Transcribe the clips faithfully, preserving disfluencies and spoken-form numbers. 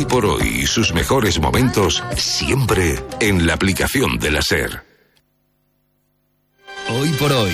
por Hoy y sus mejores momentos siempre en la aplicación de la SER. Hoy por Hoy.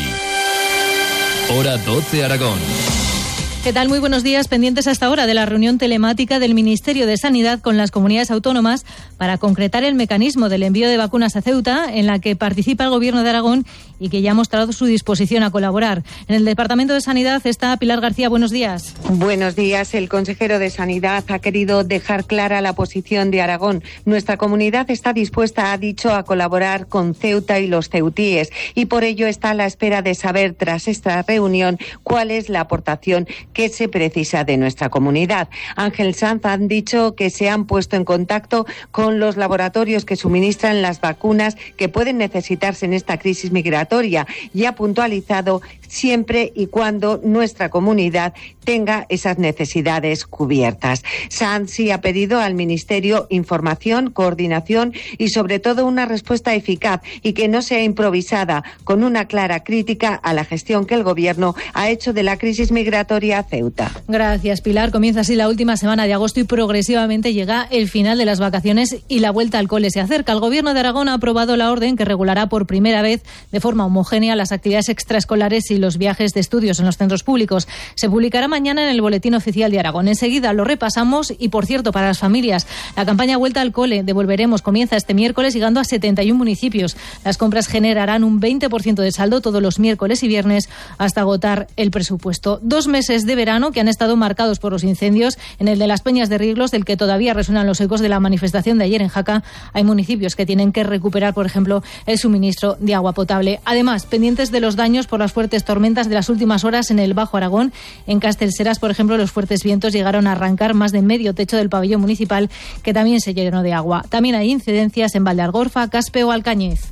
Hora doce Aragón. ¿Qué tal? Muy buenos días. Pendientes hasta ahora de la reunión telemática del Ministerio de Sanidad con las comunidades autónomas para concretar el mecanismo del envío de vacunas a Ceuta, en la que participa el Gobierno de Aragón y que ya ha mostrado su disposición a colaborar. En el Departamento de Sanidad está Pilar García. Buenos días. Buenos días. El consejero de Sanidad ha querido dejar clara la posición de Aragón. Nuestra comunidad está dispuesta, ha dicho, a colaborar con Ceuta y los ceutíes, y por ello está a la espera de saber, tras esta reunión, cuál es la aportación que se precisa de nuestra comunidad. Ángel Sanz han dicho que se han puesto en contacto con los laboratorios que suministran las vacunas que pueden necesitarse en esta crisis migratoria y ha puntualizado siempre y cuando nuestra comunidad tenga esas necesidades cubiertas. Sanz sí ha pedido al Ministerio información, coordinación y sobre todo una respuesta eficaz y que no sea improvisada, con una clara crítica a la gestión que el Gobierno ha hecho de la crisis migratoria a Ceuta. Gracias, Pilar. Comienza así la última semana de agosto y progresivamente llega el final de las vacaciones y la vuelta al cole se acerca. El Gobierno de Aragón ha aprobado la orden que regulará por primera vez de forma homogénea las actividades extraescolares y los viajes de estudios en los centros públicos. Se publicará mañana en el Boletín Oficial de Aragón. Enseguida lo repasamos y, por cierto, para las familias, la campaña Vuelta al Cole Devolveremos comienza este miércoles llegando a setenta y uno municipios. Las compras generarán un veinte por ciento de saldo todos los miércoles y viernes hasta agotar el presupuesto. Dos meses de verano que han estado marcados por los incendios. En el de las Peñas de Rieglos, del que todavía resuenan los ecos de la manifestación de ayer en Jaca, hay municipios que tienen que recuperar, por ejemplo, el suministro de agua potable. Además, pendientes de los daños por las fuertes tormentas de las últimas horas en el Bajo Aragón. En Castelseras, por ejemplo, los fuertes vientos llegaron a arrancar más de medio techo del pabellón municipal, que también se llenó de agua. También hay incidencias en Valdealgorfa, Caspe o Alcañiz.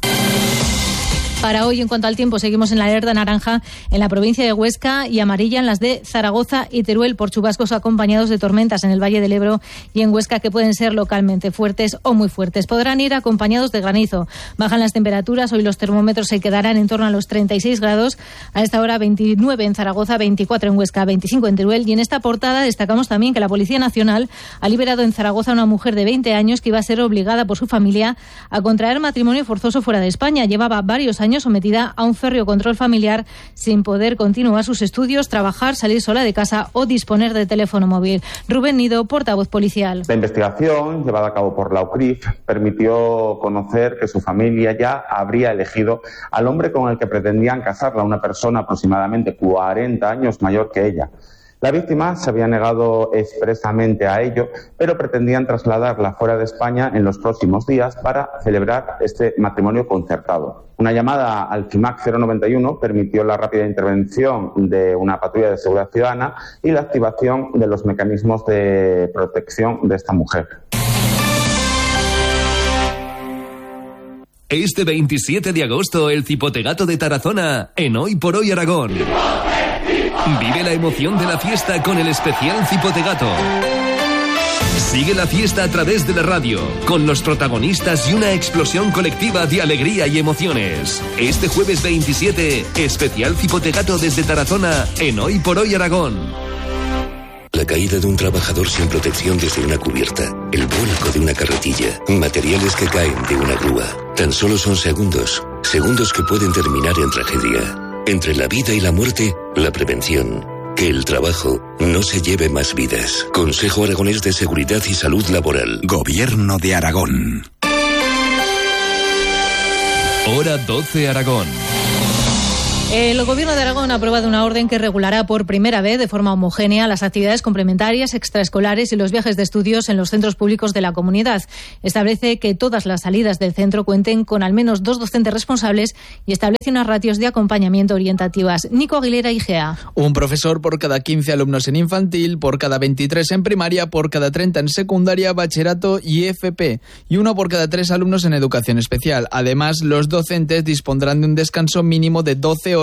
Para hoy, en cuanto al tiempo, seguimos en la alerta naranja en la provincia de Huesca y amarilla en las de Zaragoza y Teruel por chubascos acompañados de tormentas en el Valle del Ebro y en Huesca, que pueden ser localmente fuertes o muy fuertes. Podrán ir acompañados de granizo. Bajan las temperaturas. Hoy los termómetros se quedarán en torno a los treinta y seis grados. A esta hora veintinueve en Zaragoza, veinticuatro en Huesca, veinticinco en Teruel. Y en esta portada destacamos también que la Policía Nacional ha liberado en Zaragoza a una mujer de veinte años que iba a ser obligada por su familia a contraer matrimonio forzoso fuera de España. Llevaba varios años sometida a un férreo control familiar sin poder continuar sus estudios, trabajar, salir sola de casa o disponer de teléfono móvil. Rubén Nido, portavoz policial. La investigación llevada a cabo por la U C R I F permitió conocer que su familia ya habría elegido al hombre con el que pretendían casarla, una persona aproximadamente cuarenta años mayor que ella. La víctima se había negado expresamente a ello, pero pretendían trasladarla fuera de España en los próximos días para celebrar este matrimonio concertado. Una llamada al CIMAC cero noventa y uno permitió la rápida intervención de una patrulla de seguridad ciudadana y la activación de los mecanismos de protección de esta mujer. Este veintisiete de agosto, el Cipotegato de Tarazona en Hoy por Hoy Aragón. Vive la emoción de la fiesta con el especial Cipotegato. Sigue la fiesta a través de la radio, con los protagonistas y una explosión colectiva de alegría y emociones. Este jueves veintisiete, especial Cipotegato desde Tarazona en Hoy por Hoy Aragón. La caída de un trabajador sin protección desde una cubierta, el vuelco de una carretilla, materiales que caen de una grúa. Tan solo son segundos, segundos que pueden terminar en tragedia. Entre la vida y la muerte, la prevención. Que el trabajo no se lleve más vidas. Consejo Aragonés de Seguridad y Salud Laboral. Gobierno de Aragón. Hora doce Aragón. El Gobierno de Aragón ha aprobado una orden que regulará por primera vez de forma homogénea las actividades complementarias, extraescolares y los viajes de estudios en los centros públicos de la comunidad. Establece que todas las salidas del centro cuenten con al menos dos docentes responsables y establece unas ratios de acompañamiento orientativas. Nico Aguilera, I G A. Un profesor por cada quince alumnos en infantil, por cada veintitrés en primaria, por cada treinta en secundaria, bachillerato y F P, y uno por cada tres alumnos en educación especial. Además, los docentes dispondrán de un descanso mínimo de doce horas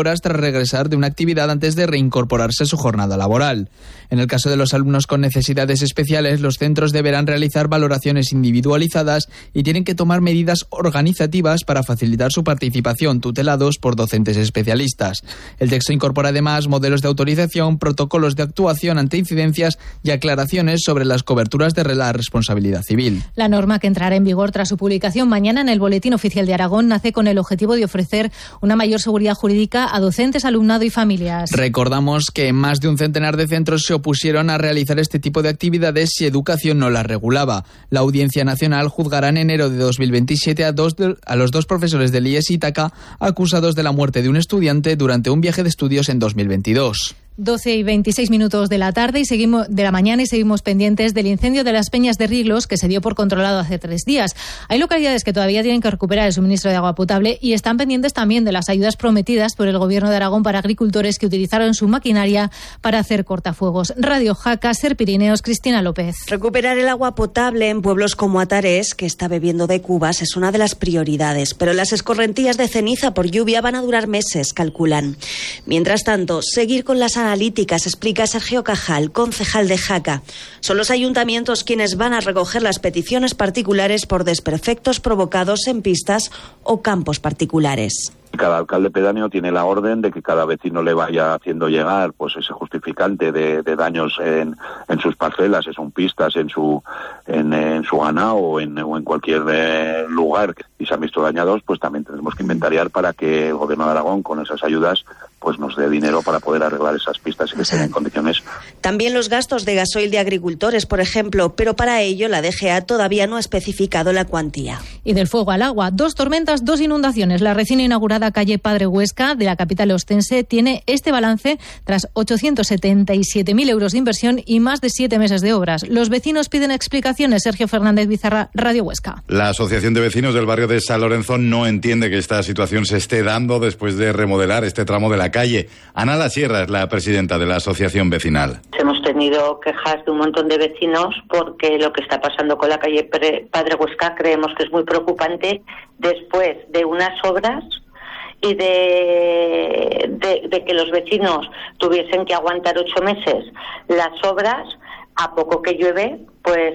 horas tras regresar de una actividad antes de reincorporarse a su jornada laboral. En el caso de los alumnos con necesidades especiales, los centros deberán realizar valoraciones individualizadas y tienen que tomar medidas organizativas para facilitar su participación, tutelados por docentes especialistas. El texto incorpora además modelos de autorización, protocolos de actuación ante incidencias y aclaraciones sobre las coberturas de la responsabilidad civil. La norma, que entrará en vigor tras su publicación mañana en el Boletín Oficial de Aragón, nace con el objetivo de ofrecer una mayor seguridad jurídica a docentes, alumnado y familias. Recordamos que más de un centenar de centros se opusieron a realizar este tipo de actividades si Educación no las regulaba. La Audiencia Nacional juzgará en enero de dos mil veintisiete a, dos de, a los dos profesores del I E S Ítaca acusados de la muerte de un estudiante durante un viaje de estudios en dos mil veintidós. doce y veintiséis minutos de la tarde y seguimos de la mañana y seguimos pendientes del incendio de las Peñas de Riglos, que se dio por controlado hace tres días. Hay localidades que todavía tienen que recuperar el suministro de agua potable y están pendientes también de las ayudas prometidas por el Gobierno de Aragón para agricultores que utilizaron su maquinaria para hacer cortafuegos. Radio Jaca, Ser Pirineos, Cristina López. Recuperar el agua potable en pueblos como Atares, que está bebiendo de cubas, es una de las prioridades, pero las escorrentías de ceniza por lluvia van a durar meses, calculan. Mientras tanto, seguir con las analíticas, explica Sergio Cajal, concejal de Jaca. Son los ayuntamientos quienes van a recoger las peticiones particulares por desperfectos provocados en pistas o campos particulares. Cada alcalde pedáneo tiene la orden de que cada vecino le vaya haciendo llegar pues ese justificante de, de daños en, en sus parcelas, en pistas, en su en, en su ganado o en, o en cualquier eh, lugar y se han visto dañados, pues también tenemos que inventariar para que el Gobierno de Aragón con esas ayudas pues nos dé dinero para poder arreglar esas pistas y que estén en condiciones. También los gastos de gasoil de agricultores, por ejemplo, pero para ello la D G A todavía no ha especificado la cuantía. Y del fuego al agua, dos tormentas, dos inundaciones. La recién inaugurada calle Padre Huesca de la capital ostense tiene este balance tras ochocientos setenta y siete mil euros de inversión y más de siete meses de obras. Los vecinos piden explicaciones. Sergio Fernández Bizarra, Radio Huesca. La Asociación de Vecinos del barrio de San Lorenzo no entiende que esta situación se esté dando después de remodelar este tramo de la calle. Ana La Sierra es la presidenta de la asociación vecinal. Hemos tenido quejas de un montón de vecinos porque lo que está pasando con la calle Padre Huesca creemos que es muy preocupante después de unas obras y de, de, de que los vecinos tuviesen que aguantar ocho meses las obras. A poco que llueve, pues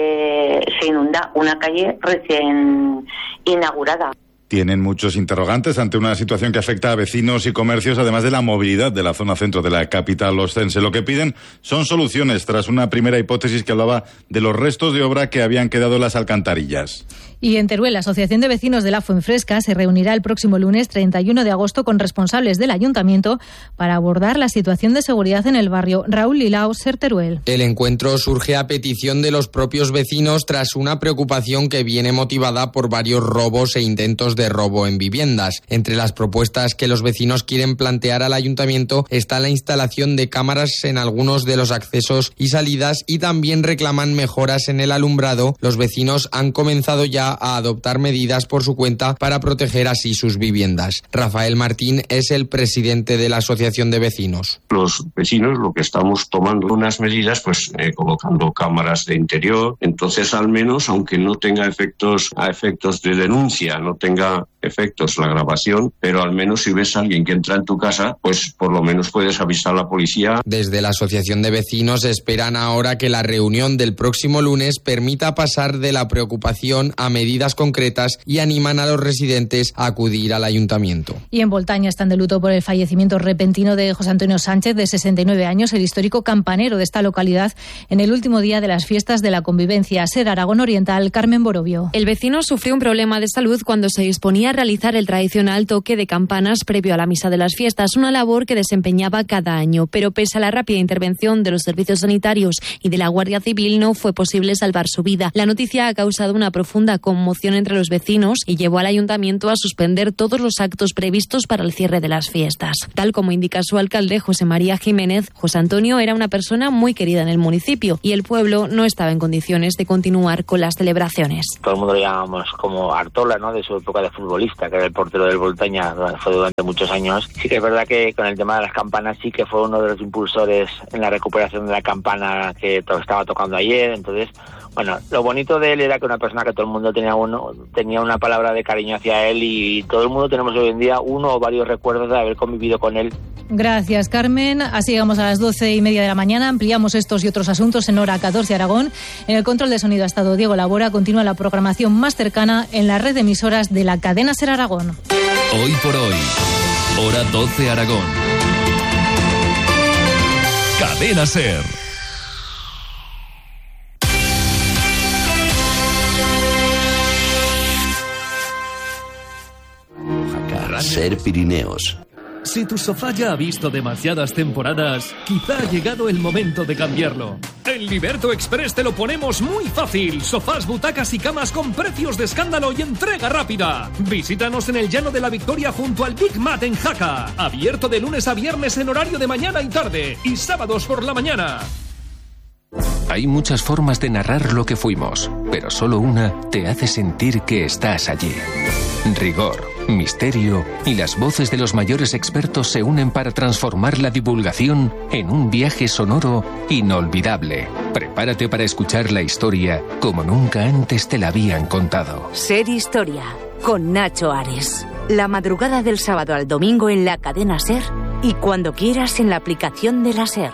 eh, se inunda una calle recién inaugurada. Tienen muchos interrogantes ante una situación que afecta a vecinos y comercios, además de la movilidad de la zona centro de la capital ostense. Lo que piden son soluciones tras una primera hipótesis que hablaba de los restos de obra que habían quedado en las alcantarillas. Y en Teruel, la Asociación de Vecinos de la Fuenfresca se reunirá el próximo lunes treinta y uno de agosto con responsables del ayuntamiento para abordar la situación de seguridad en el barrio. Raúl Lilao, Ser Teruel. El encuentro surge a petición de los propios vecinos tras una preocupación que viene motivada por varios robos e intentos de robo en viviendas. Entre las propuestas que los vecinos quieren plantear al ayuntamiento está la instalación de cámaras en algunos de los accesos y salidas y también reclaman mejoras en el alumbrado. Los vecinos han comenzado ya a adoptar medidas por su cuenta para proteger así sus viviendas. Rafael Martín es el presidente de la Asociación de Vecinos. Los vecinos lo que estamos tomando unas medidas, pues eh, colocando cámaras de interior, entonces al menos, aunque no tenga efectos a efectos de denuncia, no tenga efectos la grabación, pero al menos si ves a alguien que entra en tu casa, pues por lo menos puedes avisar a la policía. Desde la Asociación de Vecinos esperan ahora que la reunión del próximo lunes permita pasar de la preocupación a medidas concretas y animan a los residentes a acudir al ayuntamiento. Y en Voltaña están de luto por el fallecimiento repentino de José Antonio Sánchez, de sesenta y nueve años, el histórico campanero de esta localidad, en el último día de las fiestas de la convivencia. Ser Aragón Oriental, Carmen Borovio. El vecino sufrió un problema de salud cuando se disponía a realizar el tradicional toque de campanas previo a la misa de las fiestas, una labor que desempeñaba cada año, pero pese a la rápida intervención de los servicios sanitarios y de la Guardia Civil no fue posible salvar su vida. La noticia ha causado una profunda conmoción entre los vecinos y llevó al ayuntamiento a suspender todos los actos previstos para el cierre de las fiestas. Tal como indica su alcalde, José María Jiménez, José Antonio era una persona muy querida en el municipio y el pueblo no estaba en condiciones de continuar con las celebraciones. Todo el mundo lo llamamos como Artola, ¿no?, de su época de futbolista, que era el portero del Voltaña, fue durante muchos años. Sí que es verdad que con el tema de las campanas sí que fue uno de los impulsores en la recuperación de la campana que estaba tocando ayer, entonces Bueno, lo bonito de él era que una persona que todo el mundo tenía uno tenía una palabra de cariño hacia él, y todo el mundo tenemos hoy en día uno o varios recuerdos de haber convivido con él. Gracias, Carmen. Así llegamos a las doce y media de la mañana. Ampliamos estos y otros asuntos en Hora catorce Aragón. En el control de sonido ha estado Diego Labora. Continúa la programación más cercana en la red de emisoras de la cadena SER Aragón. Hoy por hoy, Hora doce Aragón. Cadena SER. SER Pirineos. Si tu sofá ya ha visto demasiadas temporadas, quizá ha llegado el momento de cambiarlo. En Liberto Express te lo ponemos muy fácil. Sofás, butacas y camas con precios de escándalo y entrega rápida. Visítanos en el Llano de la Victoria junto al Big Mat en Jaca. Abierto de lunes a viernes en horario de mañana y tarde y sábados por la mañana. Hay muchas formas de narrar lo que fuimos, pero solo una te hace sentir que estás allí. Rigor, misterio y las voces de los mayores expertos se unen para transformar la divulgación en un viaje sonoro inolvidable. Prepárate para escuchar la historia como nunca antes te la habían contado. SER Historia, con Nacho Ares. La madrugada del sábado al domingo en la cadena SER y cuando quieras en la aplicación de la SER.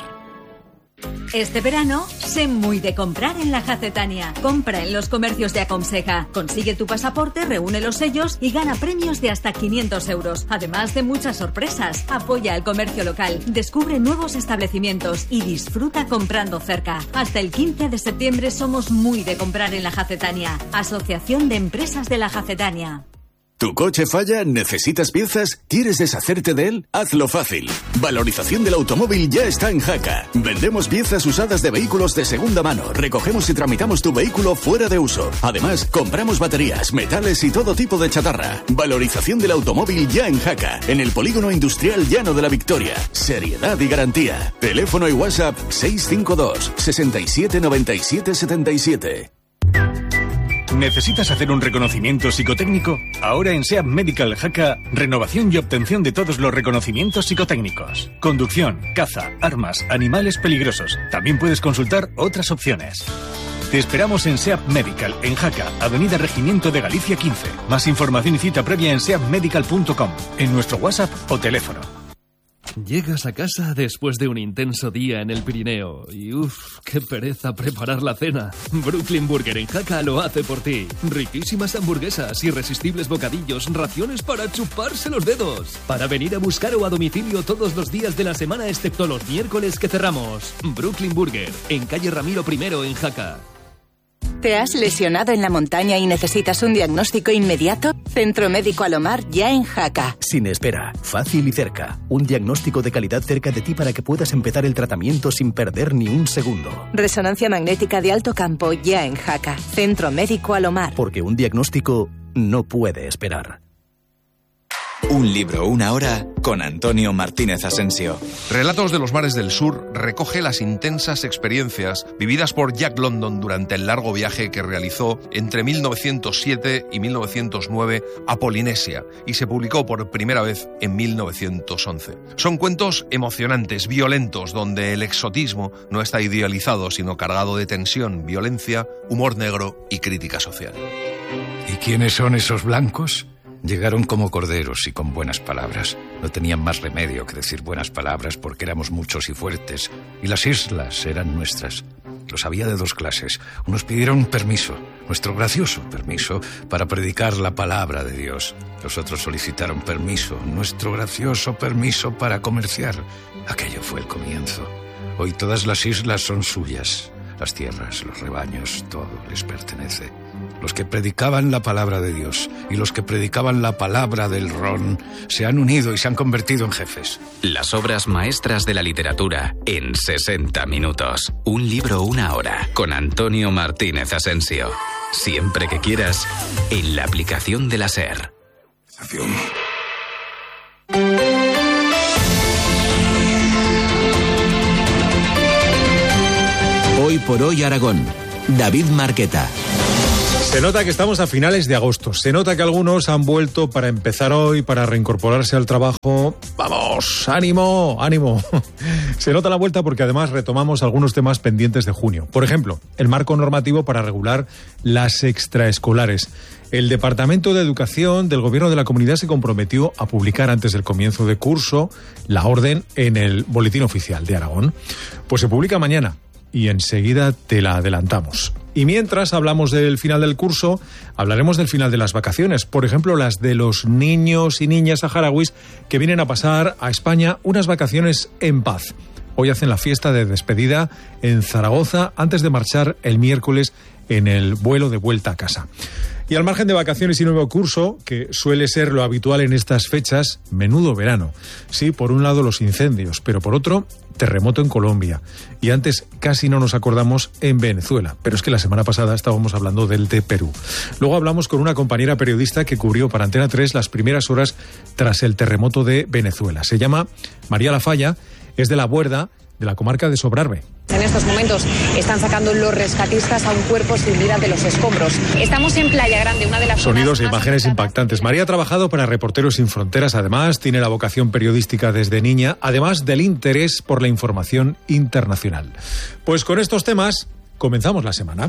Este verano, sé muy de comprar en la Jacetania. Compra en los comercios de Aconseja. Consigue tu pasaporte, reúne los sellos y gana premios de hasta quinientos euros. Además de muchas sorpresas. Apoya al comercio local, descubre nuevos establecimientos y disfruta comprando cerca. Hasta el quince de septiembre somos muy de comprar en la Jacetania. Asociación de Empresas de la Jacetania. ¿Tu coche falla? ¿Necesitas piezas? ¿Quieres deshacerte de él? Hazlo fácil. Valorización del automóvil ya está en Jaca. Vendemos piezas usadas de vehículos de segunda mano. Recogemos y tramitamos tu vehículo fuera de uso. Además, compramos baterías, metales y todo tipo de chatarra. Valorización del automóvil ya en Jaca. En el Polígono Industrial Llano de la Victoria. Seriedad y garantía. Teléfono y WhatsApp seis cinco dos, seis siete, nueve siete, siete siete. ¿Necesitas hacer un reconocimiento psicotécnico? Ahora en SEAT Medical Jaca, renovación y obtención de todos los reconocimientos psicotécnicos. Conducción, caza, armas, animales peligrosos. También puedes consultar otras opciones. Te esperamos en SEAT Medical, en Jaca, Avenida Regimiento de Galicia quince. Más información y cita previa en seat medical punto com, en nuestro WhatsApp o teléfono. Llegas a casa después de un intenso día en el Pirineo y uff, qué pereza preparar la cena. Brooklyn Burger en Jaca lo hace por ti. Riquísimas hamburguesas, irresistibles bocadillos, raciones para chuparse los dedos. Para venir a buscar o a domicilio todos los días de la semana excepto los miércoles que cerramos. Brooklyn Burger, en calle Ramiro primero en Jaca. ¿Te has lesionado en la montaña y necesitas un diagnóstico inmediato? Centro Médico Alomar ya en Jaca. Sin espera, fácil y cerca. Un diagnóstico de calidad cerca de ti para que puedas empezar el tratamiento sin perder ni un segundo. Resonancia magnética de alto campo ya en Jaca. Centro Médico Alomar. Porque un diagnóstico no puede esperar. Un libro, una hora, con Antonio Martínez Asensio. Relatos de los mares del sur recoge las intensas experiencias vividas por Jack London durante el largo viaje que realizó entre mil novecientos siete y mil novecientos nueve a Polinesia y se publicó por primera vez en mil novecientos once. Son cuentos emocionantes, violentos, donde el exotismo no está idealizado, sino cargado de tensión, violencia, humor negro y crítica social. ¿Y quiénes son esos blancos? Llegaron como corderos y con buenas palabras. No tenían más remedio que decir buenas palabras porque éramos muchos y fuertes. Y las islas eran nuestras. Los había de dos clases. Unos pidieron permiso, nuestro gracioso permiso, para predicar la palabra de Dios. Los otros solicitaron permiso, nuestro gracioso permiso para comerciar. Aquello fue el comienzo. Hoy todas las islas son suyas. Las tierras, los rebaños, todo les pertenece. Los que predicaban la palabra de Dios y los que predicaban la palabra del ron se han unido y se han convertido en jefes. Las obras maestras de la literatura en sesenta minutos. Un libro, una hora, con Antonio Martínez Asensio. Siempre que quieras, en la aplicación de la SER. Hoy por hoy Aragón. David Marqueta. Se nota que estamos a finales de agosto. Se nota que algunos han vuelto para empezar hoy, para reincorporarse al trabajo. ¡Vamos! ¡Ánimo! ¡Ánimo! Se nota la vuelta porque además retomamos algunos temas pendientes de junio. Por ejemplo, el marco normativo para regular las extraescolares. El Departamento de Educación del Gobierno de la Comunidad se comprometió a publicar antes del comienzo de curso la orden en el Boletín Oficial de Aragón. Pues se publica mañana y enseguida te la adelantamos. Y mientras hablamos del final del curso, hablaremos del final de las vacaciones. Por ejemplo, las de los niños y niñas saharauis que vienen a pasar a España unas vacaciones en paz. Hoy hacen la fiesta de despedida en Zaragoza antes de marchar el miércoles en el vuelo de vuelta a casa. Y al margen de vacaciones y nuevo curso, que suele ser lo habitual en estas fechas, menudo verano. Sí, por un lado los incendios, pero por otro, terremoto en Colombia. Y antes casi no nos acordamos en Venezuela, pero es que la semana pasada estábamos hablando del de Perú. Luego hablamos con una compañera periodista que cubrió para Antena tres las primeras horas tras el terremoto de Venezuela. Se llama María Lafaya, es de La Buerda, de la comarca de Sobrarbe. En estos momentos están sacando los rescatistas a un cuerpo sin vida de los escombros. Estamos en Playa Grande, una de las sonidos e imágenes impactantes. María ha trabajado para Reporteros Sin Fronteras, además tiene la vocación periodística desde niña, además del interés por la información internacional. Pues con estos temas comenzamos la semana.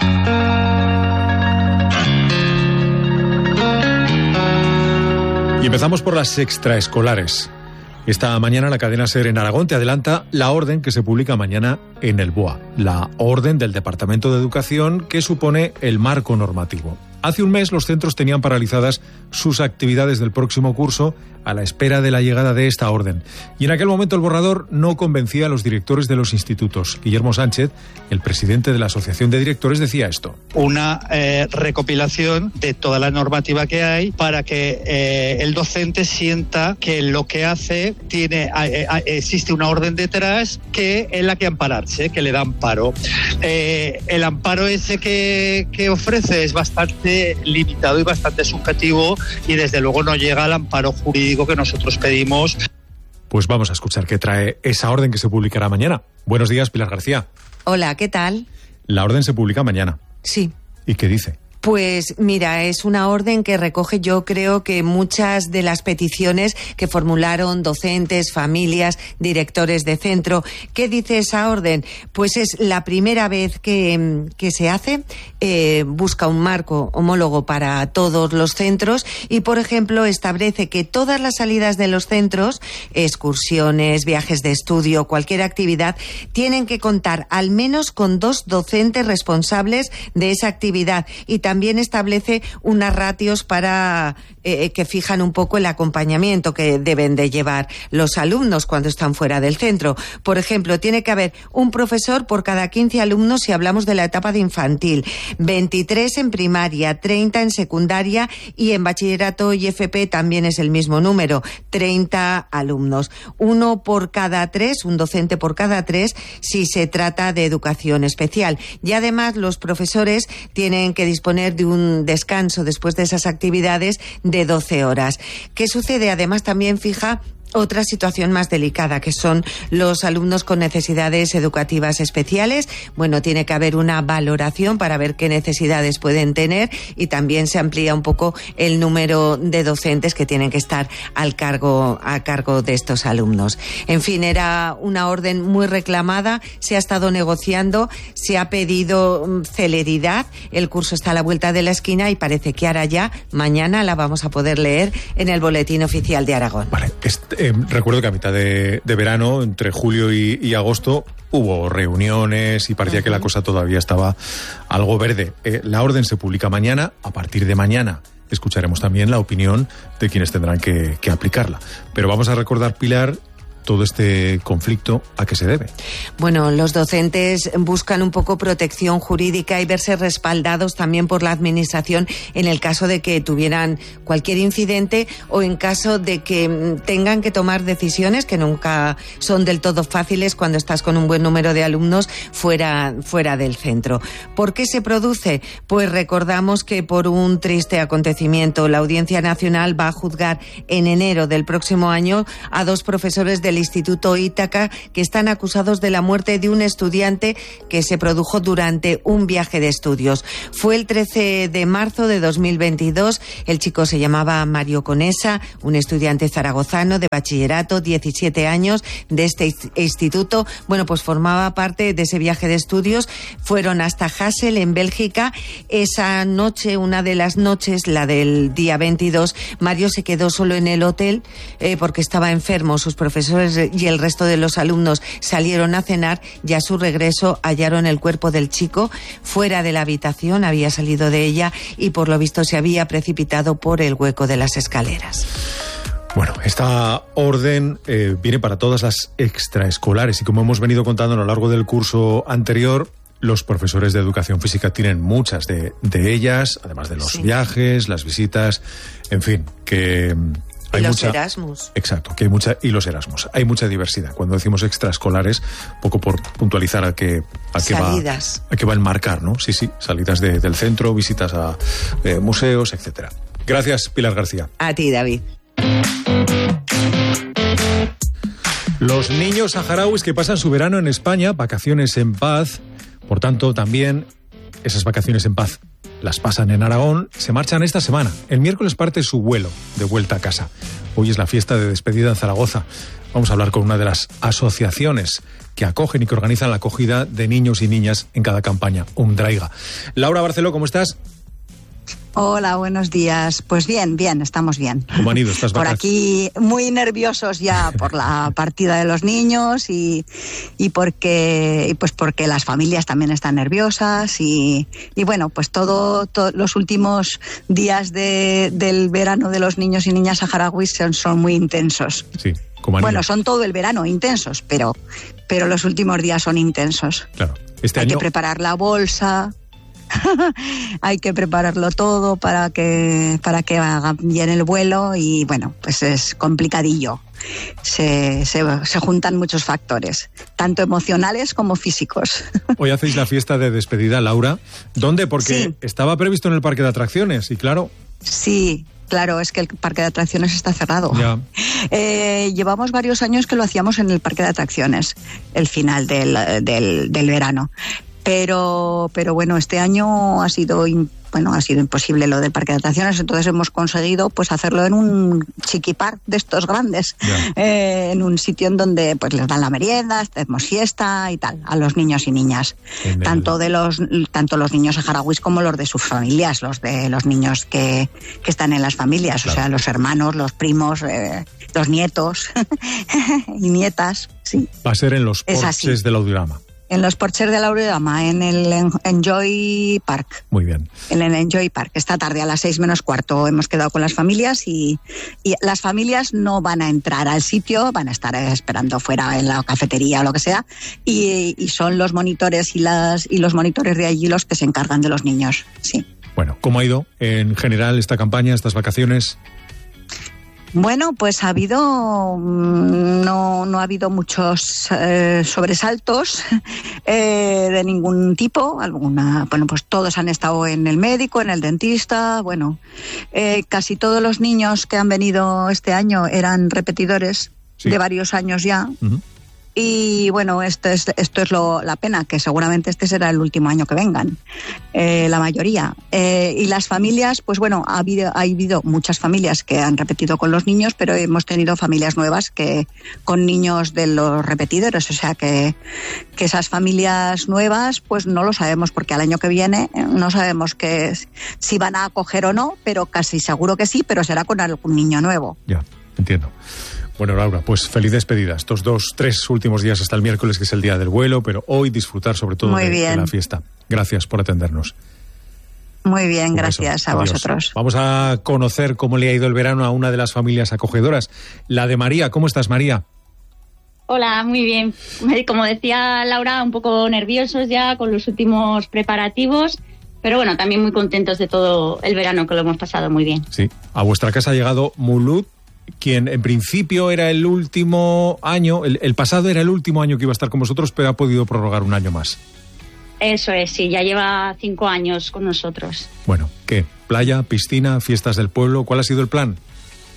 Y empezamos por las extraescolares. Esta mañana la cadena SER en Aragón te adelanta la orden que se publica mañana en el B O A, la orden del Departamento de Educación que supone el marco normativo. Hace un mes los centros tenían paralizadas sus actividades del próximo curso a la espera de la llegada de esta orden. Y en aquel momento el borrador no convencía a los directores de los institutos. Guillermo Sánchez, el presidente de la Asociación de Directores, decía esto. Una eh, recopilación de toda la normativa que hay para que eh, el docente sienta que lo que hace tiene eh, eh, existe una orden detrás que es la que ampararse, que le da amparo. Eh, el amparo ese que, que ofrece es bastante limitado y bastante subjetivo y desde luego no llega al amparo jurídico que nosotros pedimos. Pues vamos a escuchar qué trae esa orden que se publicará mañana. Buenos días, Pilar García. Hola, ¿qué tal? La orden se publica mañana. Sí. ¿Y qué dice? Pues mira, es una orden que recoge, yo creo que muchas de las peticiones que formularon docentes, familias, directores de centro. ¿Qué dice esa orden? Pues es la primera vez que, que se hace, eh, busca un marco homólogo para todos los centros y, por ejemplo, establece que todas las salidas de los centros, excursiones, viajes de estudio, cualquier actividad, tienen que contar al menos con dos docentes responsables de esa actividad y también También establece unas ratios para eh, que fijan un poco el acompañamiento que deben de llevar los alumnos cuando están fuera del centro. Por ejemplo, tiene que haber un profesor por cada quince alumnos si hablamos de la etapa de infantil, veintitrés en primaria, treinta en secundaria y en bachillerato y F P también es el mismo número, treinta alumnos. Uno por cada tres, un docente por cada tres si se trata de educación especial. Y además los profesores tienen que disponer de un descanso después de esas actividades de doce horas. ¿Qué sucede? Además también fija otra situación más delicada, que son los alumnos con necesidades educativas especiales. Bueno, tiene que haber una valoración para ver qué necesidades pueden tener y también se amplía un poco el número de docentes que tienen que estar al cargo, a cargo de estos alumnos. En fin, era una orden muy reclamada, se ha estado negociando, se ha pedido celeridad, el curso está a la vuelta de la esquina y parece que ahora ya, mañana la vamos a poder leer en el Boletín Oficial de Aragón. Vale, este... Eh, recuerdo que a mitad de, de verano, entre julio y, y agosto, hubo reuniones y parecía uh-huh. que la cosa todavía estaba algo verde. Eh, la orden se publica mañana. A partir de mañana escucharemos también la opinión de quienes tendrán que, que aplicarla. Pero vamos a recordar, Pilar, todo este conflicto, ¿a qué se debe? Bueno, los docentes buscan un poco protección jurídica y verse respaldados también por la administración en el caso de que tuvieran cualquier incidente o en caso de que tengan que tomar decisiones que nunca son del todo fáciles cuando estás con un buen número de alumnos fuera, fuera del centro. ¿Por qué se produce? Pues recordamos que por un triste acontecimiento la Audiencia Nacional va a juzgar en enero del próximo año a dos profesores de del Instituto Ítaca, que están acusados de la muerte de un estudiante que se produjo durante un viaje de estudios. Fue el trece de marzo de dos mil veintidós. El chico se llamaba Mario Conesa, un estudiante zaragozano de bachillerato, diecisiete años, de este instituto. Bueno, pues formaba parte de ese viaje de estudios. Fueron hasta Hasselt, en Bélgica. Esa noche, una de las noches, la del día veintidós, Mario se quedó solo en el hotel eh, porque estaba enfermo. Sus profesores y el resto de los alumnos salieron a cenar y a su regreso hallaron el cuerpo del chico fuera de la habitación. Había salido de ella y por lo visto se había precipitado por el hueco de las escaleras. Bueno, esta orden eh, viene para todas las extraescolares y como hemos venido contando a lo largo del curso anterior, los profesores de educación física tienen muchas de, de ellas, además de los sí. viajes, las visitas, en fin, que hay y los mucha, Erasmus. Exacto, que hay mucha, y los Erasmus. Hay mucha diversidad. Cuando decimos extraescolares, poco por puntualizar a qué, a qué va, a qué va a enmarcar, ¿no? Sí, sí, salidas de, del centro, visitas a eh, museos, etcétera. Gracias, Pilar García. A ti, David. Los niños saharauis que pasan su verano en España, vacaciones en paz, por tanto también esas vacaciones en paz las pasan en Aragón, se marchan esta semana. El miércoles parte su vuelo de vuelta a casa. Hoy es la fiesta de despedida en Zaragoza. Vamos a hablar con una de las asociaciones que acogen y que organizan la acogida de niños y niñas en cada campaña, Umdraiga. Laura Barceló, ¿cómo estás? Hola, buenos días. Pues bien, bien, estamos bien. ¿Cómo han ido estas vacas? Por aquí muy nerviosos ya por la partida de los niños y, y porque y pues porque las familias también están nerviosas y, y bueno, pues todo, todo los últimos días de, del verano de los niños y niñas saharauis son, son muy intensos. Sí. Bueno, son todo el verano intensos, pero, pero los últimos días son intensos. Claro. Este Hay año... que preparar la bolsa. Hay que prepararlo todo para que para que haga bien el vuelo y bueno, pues es complicadillo. Se, se, se juntan muchos factores, tanto emocionales como físicos. Hoy hacéis la fiesta de despedida, Laura. ¿Dónde? Porque sí. Estaba previsto en el parque de atracciones y claro... Sí, claro, es que el parque de atracciones está cerrado. Ya. Eh, llevamos varios años que lo hacíamos en el parque de atracciones, el final del, del, del verano. Pero, pero bueno, este año ha sido, bueno, ha sido imposible lo del parque de atracciones, entonces hemos conseguido pues hacerlo en un chiquipar de estos grandes, eh, en un sitio en donde pues les dan la merienda, hacemos fiesta y tal, a los niños y niñas, tanto de los, tanto los niños saharauis como los de sus familias, los de los niños que, que están en las familias, claro. O sea, los hermanos, los primos, eh, los nietos y nietas, sí. Va a ser en los porches del Audiorama. En los porches de la Audiorama, en el Enjoy Park. Muy bien. En el Enjoy Park. Esta tarde a las seis menos cuarto hemos quedado con las familias y, y las familias no van a entrar al sitio, van a estar esperando fuera en la cafetería o lo que sea y, y son los monitores y, las, y los monitores de allí los que se encargan de los niños, sí. Bueno, ¿cómo ha ido en general esta campaña, estas vacaciones? Bueno, pues ha habido, no, no ha habido muchos eh, sobresaltos eh, de ningún tipo. Alguna, bueno, pues todos han estado en el médico, en el dentista. Bueno, eh, casi todos los niños que han venido este año eran repetidores sí. de varios años ya. Uh-huh. Y bueno, esto es, esto es lo, la pena, que seguramente este será el último año que vengan, eh, la mayoría. Eh, y las familias, pues bueno, ha habido, ha habido muchas familias que han repetido con los niños, pero hemos tenido familias nuevas que con niños de los repetidores, o sea que, que esas familias nuevas, pues no lo sabemos, porque al año que viene no sabemos que, si van a acoger o no, pero casi seguro que sí, pero será con algún niño nuevo. Ya, entiendo. Bueno, Laura, pues feliz despedida. Estos dos, tres últimos días hasta el miércoles, que es el día del vuelo, pero hoy disfrutar sobre todo de, de la fiesta. Gracias por atendernos. Muy bien, gracias a vosotros. Vamos a conocer cómo le ha ido el verano a una de las familias acogedoras, la de María. ¿Cómo estás, María? Hola, muy bien. Como decía Laura, un poco nerviosos ya con los últimos preparativos, pero bueno, también muy contentos de todo el verano, que lo hemos pasado muy bien. Sí, a vuestra casa ha llegado Mulud, quien en principio era el último año, el, el pasado era el último año que iba a estar con vosotros, pero ha podido prorrogar un año más. Eso es, sí, ya lleva cinco años con nosotros. Bueno, ¿qué? ¿Playa, piscina, fiestas del pueblo? ¿Cuál ha sido el plan?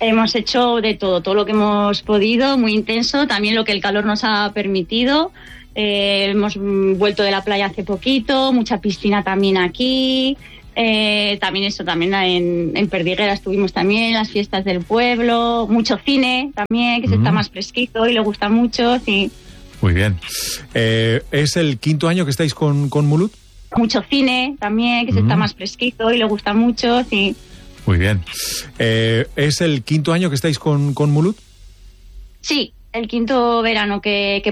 Hemos hecho de todo, todo lo que hemos podido, muy intenso, también lo que el calor nos ha permitido. Eh, hemos vuelto de la playa hace poquito, mucha piscina también aquí. Eh, también eso, también en, en Perdiguera estuvimos también, las fiestas del pueblo, mucho cine también, que se Mm. está más fresquito y le gusta mucho, sí. Muy bien. Eh, ¿Es el quinto año que estáis con, con Mulut? Mucho cine también, que se Mm. está más fresquito y le gusta mucho, sí. Muy bien. Eh, ¿Es el quinto año que estáis con, con Mulut? Sí, el quinto verano que, que